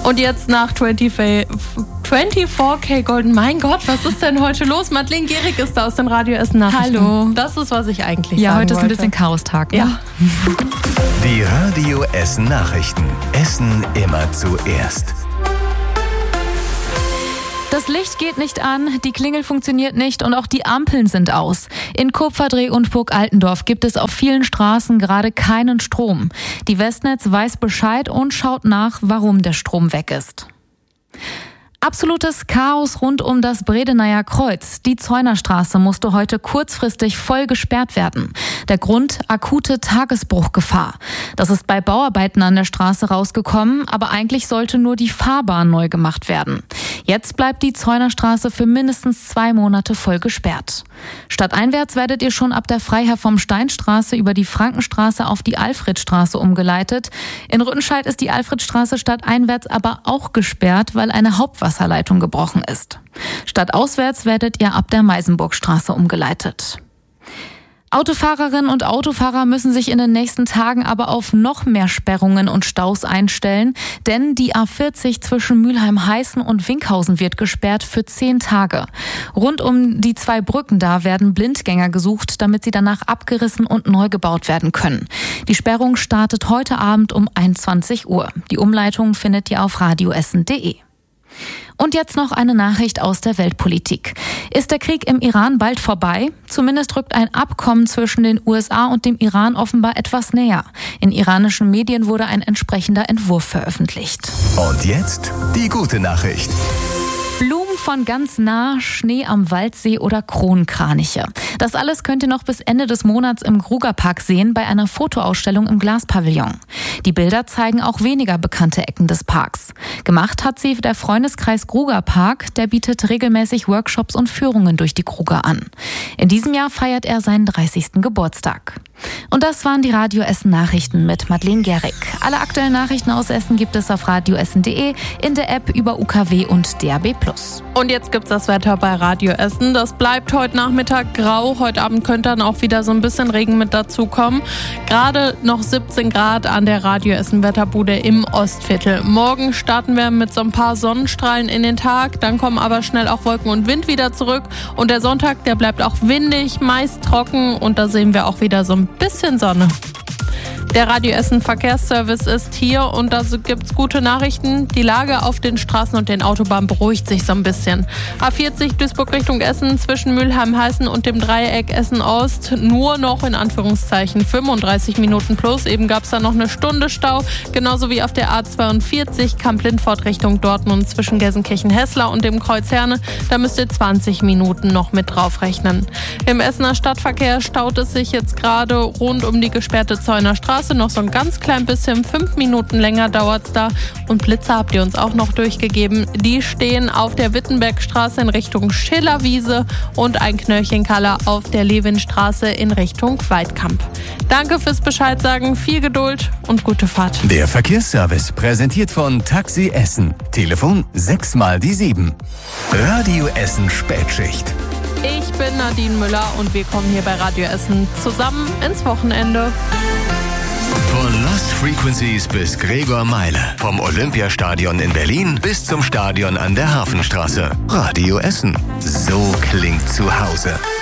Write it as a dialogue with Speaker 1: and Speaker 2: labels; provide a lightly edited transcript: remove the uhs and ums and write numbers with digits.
Speaker 1: Und jetzt nach 24K Golden. Mein Gott, was ist denn heute los? Madeleine Gehrig ist da aus den Radio Essen Nachrichten.
Speaker 2: Hallo.
Speaker 1: Das ist, was ich eigentlich
Speaker 2: sagen
Speaker 1: wollte.
Speaker 2: Ja, heute ist ein bisschen Chaostag, ne?
Speaker 1: Ja.
Speaker 3: Die Radio Essen Nachrichten. Essen immer zuerst.
Speaker 2: Das Licht geht nicht an, die Klingel funktioniert nicht und auch die Ampeln sind aus. In Kupferdreh und Burg Altendorf gibt es auf vielen Straßen gerade keinen Strom. Die Westnetz weiß Bescheid und schaut nach, warum der Strom weg ist. Absolutes Chaos rund um das Bredeneyer Kreuz. Die Zeunerstraße musste heute kurzfristig voll gesperrt werden. Der Grund: akute Tagesbruchgefahr. Das ist bei Bauarbeiten an der Straße rausgekommen, aber eigentlich sollte nur die Fahrbahn neu gemacht werden. Jetzt bleibt die Zeunerstraße für mindestens 2 Monate voll gesperrt. Stadteinwärts werdet ihr schon ab der Freiherr vom Steinstraße über die Frankenstraße auf die Alfredstraße umgeleitet. In Rüttenscheid ist die Alfredstraße stadteinwärts aber auch gesperrt, weil eine Hauptwasserleitung gebrochen ist. Stadtauswärts werdet ihr ab der Meisenburgstraße umgeleitet. Autofahrerinnen und Autofahrer müssen sich in den nächsten Tagen aber auf noch mehr Sperrungen und Staus einstellen, denn die A40 zwischen Mülheim-Heißen und Winkhausen wird gesperrt für 10 Tage. Rund um die 2 Brücken da werden Blindgänger gesucht, damit sie danach abgerissen und neu gebaut werden können. Die Sperrung startet heute Abend um 21 Uhr. Die Umleitung findet ihr auf radioessen.de. Und jetzt noch eine Nachricht aus der Weltpolitik. Ist der Krieg im Iran bald vorbei? Zumindest rückt ein Abkommen zwischen den USA und dem Iran offenbar etwas näher. In iranischen Medien wurde ein entsprechender Entwurf veröffentlicht.
Speaker 3: Und jetzt die gute Nachricht.
Speaker 2: Blumen von ganz nah, Schnee am Waldsee oder Kronkraniche. Das alles könnt ihr noch bis Ende des Monats im Grugerpark sehen bei einer Fotoausstellung im Glaspavillon. Die Bilder zeigen auch weniger bekannte Ecken des Parks. Gemacht hat sie der Freundeskreis Grugerpark, der bietet regelmäßig Workshops und Führungen durch die Gruger an. In diesem Jahr feiert er seinen 30. Geburtstag. Und das waren die Radio Essen Nachrichten mit Madeleine Gehrig. Alle aktuellen Nachrichten aus Essen gibt es auf radioessen.de, in der App über UKW und DAB+.
Speaker 1: Und jetzt gibt's das Wetter bei Radio Essen. Das bleibt heute Nachmittag grau. Heute Abend könnte dann auch wieder so ein bisschen Regen mit dazukommen. Gerade noch 17 Grad an der Radio Essen Wetterbude im Ostviertel. Morgen starten wir mit so ein paar Sonnenstrahlen in den Tag. Dann kommen aber schnell auch Wolken und Wind wieder zurück. Und der Sonntag, der bleibt auch windig, meist trocken. Und da sehen wir auch wieder so ein bisschen Sonne. Der Radio Essen Verkehrsservice ist hier und da gibt's gute Nachrichten. Die Lage auf den Straßen und den Autobahnen beruhigt sich so ein bisschen. A40 Duisburg Richtung Essen zwischen Mülheim-Heißen und dem Dreieck Essen-Ost nur noch in Anführungszeichen 35 Minuten plus. Eben gab's da noch eine Stunde Stau. Genauso wie auf der A42 Kamp-Lindfort Richtung Dortmund zwischen Gelsenkirchen-Hessler und dem Kreuz Herne. Da müsst ihr 20 Minuten noch mit draufrechnen. Im Essener Stadtverkehr staut es sich jetzt gerade rund um die gesperrte Zeunerstraße. Noch so ein ganz klein bisschen, 5 Minuten länger dauert's da. Und Blitzer habt ihr uns auch noch durchgegeben. Die stehen auf der Wittenbergstraße in Richtung Schillerwiese und ein Knöllchenkaller auf der Lewinstraße in Richtung Weidkamp. Danke fürs Bescheid sagen, viel Geduld und gute Fahrt.
Speaker 3: Der Verkehrsservice präsentiert von Taxi Essen. Telefon 6x7. Radio Essen Spätschicht.
Speaker 1: Ich bin Nadine Müller und wir kommen hier bei Radio Essen zusammen ins Wochenende.
Speaker 3: Von Lost Frequencies bis Gregor Meile. Vom Olympiastadion in Berlin bis zum Stadion an der Hafenstraße. Radio Essen. So klingt zu Hause.